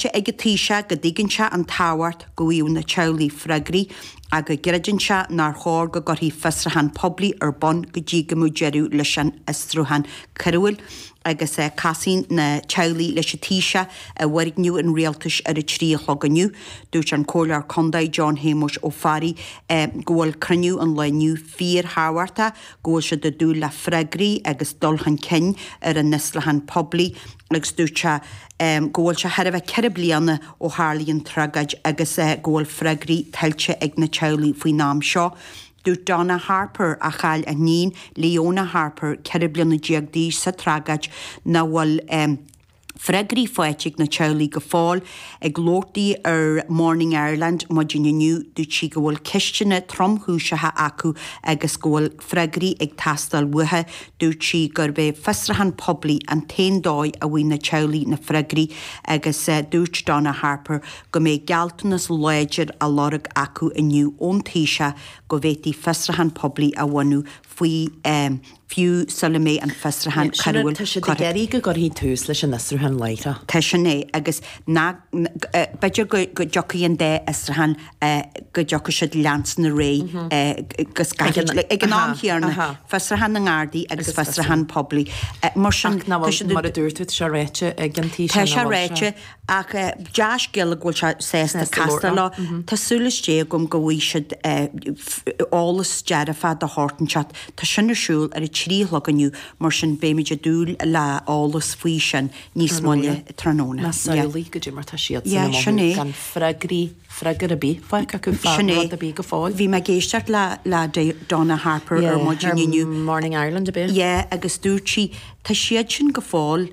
Fáilte ag tíise go dtíiginnse an táhairt go bhíú na teolaí freigraí a go greidirse nar chóir go gurthaí fesrahan poblí ar bon go dtí go mú jeú leis an istrúhan Cirúil agus casín na teolaí leis tíise a bhhaigniu an réaltas ar a trí chloganiu, dúirt an cólar condaid John Hamish ó Fari ggóil cruniú an leniu fír háhairta, ggóil se de dú le freigraí agus dulchan cin ar an nislahan poblí, agus dúirte ggóil se herbh ceir bliana ó hálíonn tragaid agus ggóil freigraí teilte ag na teolaí faoi nám seo. Dúirt Donna Harper a chail a nín Leona Harper ceir bliana diaagdí sa tragaid na bhfuil freigraí fáitigh na teolaí go fáil ag glóirtaí ar Morning Ireland Modinniu dúirt si go bhfuil cisteanna tromthúisithe acu agus go bhfuil freigraí ag tastal muthe, dúirt si gur bheith fesrahan poblí an téindóid a bhí na teolaí na freigraí agus dúirt Donna Harper go méid gealtanas léidir a lorg acu inniu ón tíise go bhhétí fesrahan poblí a bhainú faoi fiú Salomé an fesrahan Cirúil. Tá sé geirí go gur hí túús leis an nasrúhan leita. Tá sinné agus beidir go jocaíon dé istrahan go joca siad leans na ré gus ag an námchéarna fesrahan na ngádaí agus fesrahan poblí. Mar sin mar a dúirtú se réite ag an tí Tá se réite ach deas gil ghil se sésta casta lá Tásúlasté gom go bhí siad álas dearafa a hátanchat Tá sinnasúil ar a tríhlaganiu mar sin béimiide dúil le álas faoi sin níos máile tróna. Na saolaí go dtí mar tá siad sinné gan freigraí freigar a bí fáic acu fáil a bí go fáil. Bhí me géisteart le Donna Harper ar Modinniu Morning Ireland a bí. Agus dúirtí tá siad sin go fáil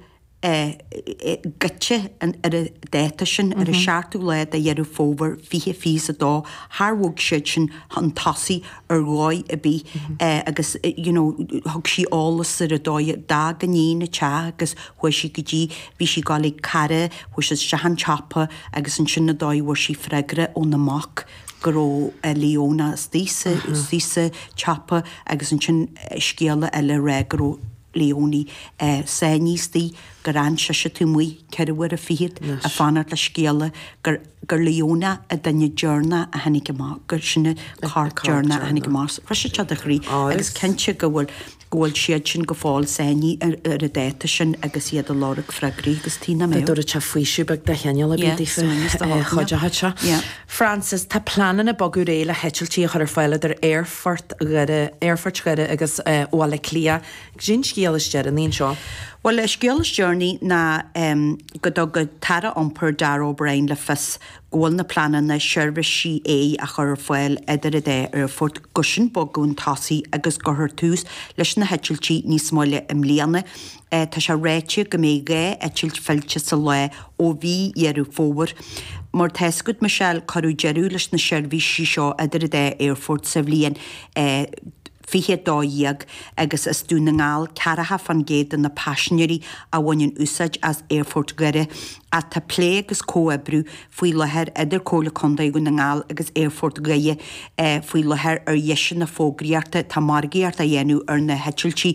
gutse ar a déta sin ar a seaartú le a dhearú fóbar fihe fís a dá Harwog siad sin an tasí ar gáid a bí agus thug sí álas ar a dóid dá ganí na te agus chuir si go dtí bhí si gála care chuir se han chapa agus an sin na dóid bhfuir si freigre ó naach goró Leona stísa chapa agus an sin scéala eile régró Leoní séníostí gur anse se tú muoi ceirhfuir a fiad a fanart le scéala gur Leona a danne dearna a hanig go gur sinna cartdearna a hanig go más. Fu se tead a chrí agus cinse go bhfuil ggóil siad sin go fáil séní ar a déta sin agus iad a lárug freigraí agus tína mé. Dúir te faoisiúbeag de cheanal a bí chuide se. Francis, tá planan a bagú réile hetiltí chu ar fáile ar Airfort gure agus óla clia. Gin scéalaiste a níon seo? Well, leis Girls Journey na go tara ompur Darrow Brain le fis ggóil na planan na seirbhis sí a chur foiil idir a dé ar fort gusin bogún tasí agus gothir tús leis na hetiltí níos máile im líana. Tá se réite go mé gé etilt filte sa le ó bhí dhearú fóbar. Mar teisgud Michelle carú jeú leis na seirbhís sí seo idir a dé ar fort sa bhliain fihe dóíag agus is dúna ngáil cearatha fan géad an na passioneirí a bhain úsáid as Airfort gure a tá plé agus cóabrú faoi lethir idir cóla condaí go na ngáil agus Airfort gaie faoi lethir ar dhéisi na fógraíarta tá margaíart a dhéanú ar na hetiltí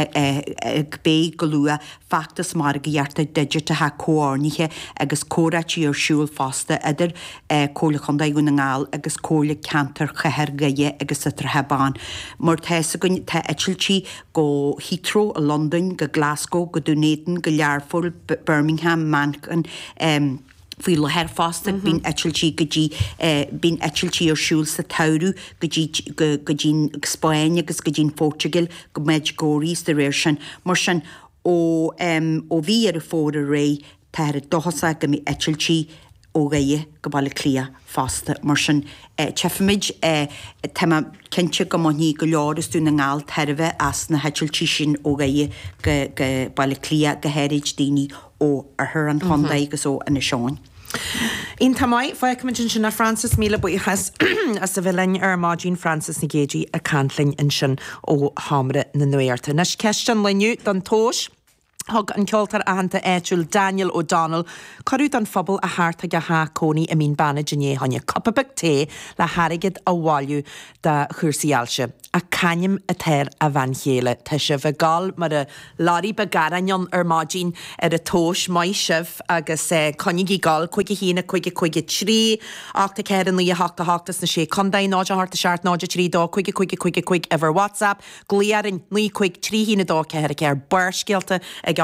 bé go lua factas margaíarta digitathe cóárnithe agus córatí ar siúil fásta idir cóla condaí go na ngáil agus cóla cantar cheir gaie agus sa trehebán. Mar Tessa gon te etiltí go Heathrow a London, go Glasgow, go Dunedin, go Liverpool, Birmingham, Mancan, fwy le her fasta bín etiltí go dí bín etiltí ar siúil sa taurú go dín Spáin agus go dín Portugal go Medjugorjes de réir sin mar sin ó bhí ar a fór a ré tar a dohasa go mi etiltí ó gaie go bailla clia fasta mar sin tefamid tema cinse go ní go leras dú na ngáil tarbheith as na hetiltí sin ó gaie go bailla clia go héirid daoine ó ar an chundaí agus ó ina seáin. Ín tamáid fáicmin sin na Francis míle buchas as sa bhlein ar Máidín Francis na géidí a canlainn in sin ó hamra na nuirta. Nes ceist an leniu don tóis Hog an ceoltar ahananta éitiúil Daniel O'Donnell, Corúd an phobal a háart a ha cóní a mín banna dinné hanne cupabag té le harigid a bháiliú de chuirsaíalse. A canim a teir a bhain chéile. Tá se bheith gáil mar a lárí bagaranon mádín a tóis mai sibh agus conigí gáil chuige hína chuige trí achta céan lí hachta hachtas na sé condaí náide harta seart náide trí dó chuige ever WhatsApp glíaran lí chuig trí hína dó ceir a céir burscialta ag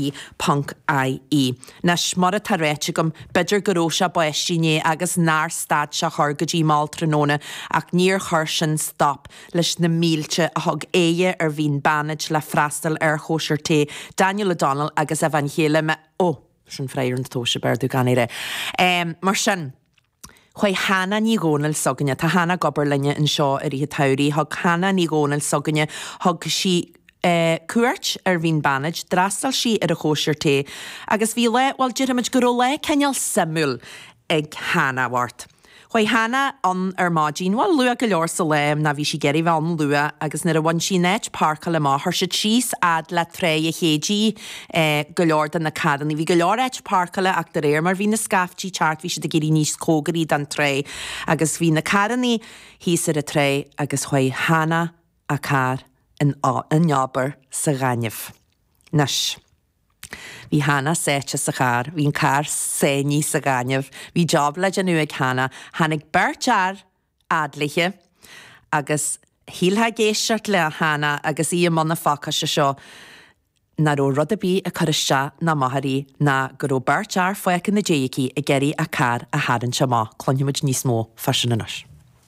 RTE.ie. Nes mar a taréite gom beidir goróise baistíné agus nár stad se thurgadí máil tróna ach níor chuirsin stop leis na mílte a thug éige ar bhín banid le freistal ar chóisiir té Daniel O'Donnell agus a bhain chéile me sin fréir an tóise beirú gan éire. Mar sin, chuoi hána ní gónal soganne, tá hána gobar lenne an seo ar í tairí, thug hána ní gónal soganne, thug si cuairt ar bhín banid, drastal si ar a chóisiir té, agus bhí le, bhil dirimid go le ceal samúl ag hána bhart. Chuoi hána an mádín, bhil lua go leor sa leim na bhí si geirí bhán lua agus nar a bhain si net parca le má, thir se trís ad le tré a chédí go leor den na cadan. Bhí go leor eit parca le ach dar mar bhí na scaftí teart bhí si de géirí níos cógarí den tré agus bhí na cadaní hís ar a tré agus chuoi hána a car in neabair sa ghaineh. Nes. Bhí hána séite sa char, hín car séní sa ghaineh, hí job le genú ag hána, hánig bertear adlaithe agus híltha géisiart le hána agus í manna faca se seo na ró rud a bí a chuiste na maitharí na go ró bertear foiach na déicí a geirí a car a hádan se má, clonimiid níos mó faisianas.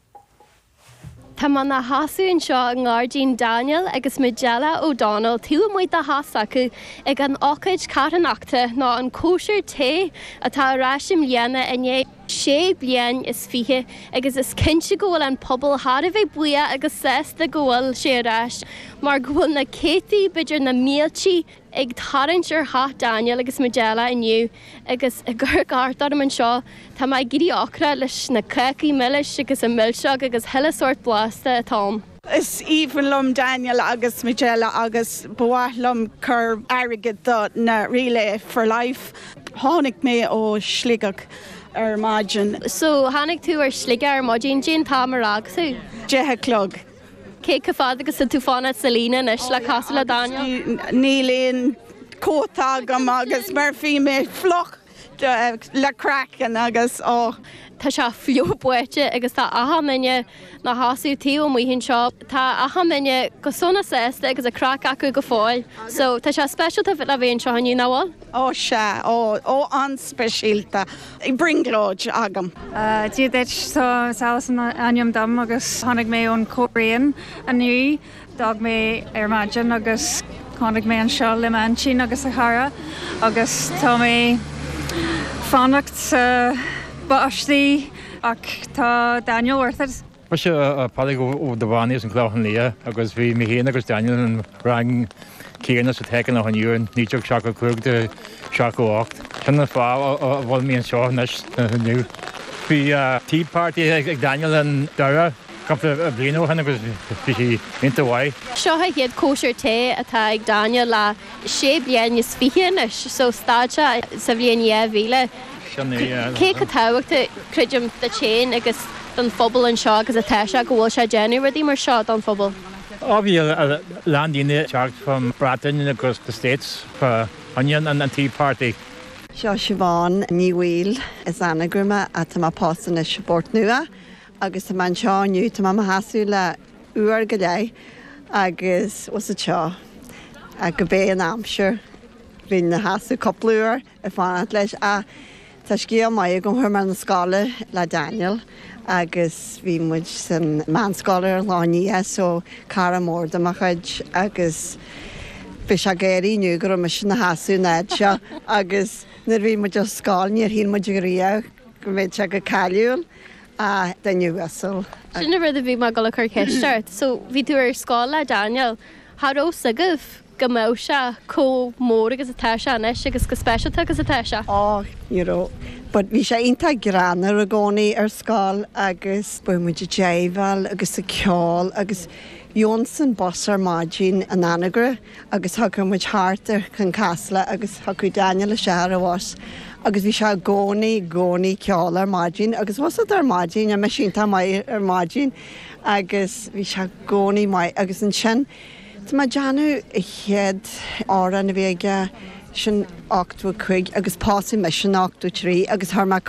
Tá man na hasún seo an gáardín Daniel agus Midgella O'Donnell tú muid a has acu ag an ócaid caranachta ná an cóisiir té atá ráisim léana inné sé blian is fiche agus is cinse gohfuil an pobl háda bheith buia agus sésta gohfuil sé ráis mar gohfuil na cétaí beidir na míltí ag tarint ar hath Daniel agus Midgella inniu agus a gur gáardar man seo tá mai gidí ochra leis na cecaí milliis agus a millseog agus heile sort blasta atá. Is even lum Daniel agus Midgella agus buahlum cur airigid dot na relay for life. Hánig mé ó sligach ar mágin. So hánig tú ar slige ar mágin Jane Tamarag tú? Jethe clog. Cé cyfad agus tú fána Selina nes le castle le Daniel? Nílíon cótágam agus Murphy mé floch le crackan agus Tá se fiú buite agus tá aha minne na hasú tíú muhinn seo tá aha minne go sonna sésta agus a crack acu go fáil. So tá se specialta le bhéon seo haní náháil? Se ó anspecialta I bringlóid agam. Díadéit tá salas anium dam agus tháinig mé ón córéan aniu dag mé ar mágin agus tháinig mé an seo le mansin agus a chara agus tá mé fannacht Báistí ach tá Daniel Werthers. Tá sé pálaigh ó do bhaíos an chláchan lia agus bhí mé héana agus Daniel an rang céanna sa tecan á haniuúin níteach seach a chuig de seach ó 8. Sinna fá bhil míon seo nes nu. Bhí Tea Party ag Daniel an dara Compla blino hana agus bhí inta bhaid. Seo ha héad cóisiir té atá ag Daniel le sé blian is fihéanis so státe sa bblion bhíle. Cé go táhachtta cruidim de chéin agus don phobal an seo agus a teise go bhfuil se déanú ruí mar seo don phobal. Bhí landíine teach from Britain agus the States for onion and Tea Party. Seo Siobhan níhil is anagrama a tá pásan na sport nua agus tá man seo nniu tá má hasú le uair go lé agus was a seo a go bé an amsir hí na hasú coplúir a fána leis a tá cí mai go thumar na scála le Daniel agus bhí muid san manscáir láníí so cara mór amach chuid agus bhí se géiríú gur me sin na hasú néid seo agus nar bhí muid scáil níor hí muid goíoh go méid se go caiúil a denniu wesel. Sinna rud a bhí mar go le chu ceistart, so bhí tú ar scáil le Daniel, Haró sagah go mó se có mór agus a teise anis agus go speisialta agus a teise? But bhí sé inta granar a gcónaí ar scáil agus bu muid déhil agus a ceáil agus Johnson bossar mágin an anagra agus thugur muid háartar chun casla agus thuú Daniel a seaar a bhás. Agus bhí se gcónaí ceáil ar mágin, agus was ar mágin a me sínta mai ar mágin agus bhí se gcónaí mai agus an sin. Tá má deanú i chéad ára na bhéige sin 8 chuig agus pásí me sin 8 trí agus thar